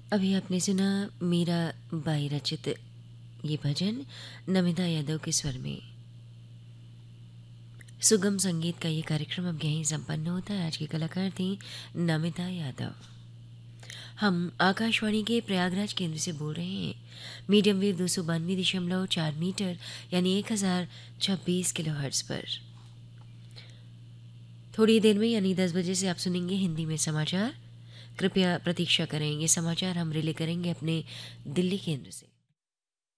अभी आपने सुना मीरा बाई रचित ये भजन नमिता यादव के स्वर में। सुगम संगीत का ये कार्यक्रम अब यहीं संपन्न होता है। आज की कलाकार थी नमिता यादव। हम आकाशवाणी के प्रयागराज केंद्र से बोल रहे हैं। मीडियम वेव 292.4 मीटर यानी 1026 किलोहर्ट्ज़ पर। थोड़ी देर में यानी 10 बजे से आप सुनेंगे हिंदी में समाचार। कृपया प्रतीक्षा करें, ये समाचार हम रिले करेंगे अपने दिल्ली केंद्र से।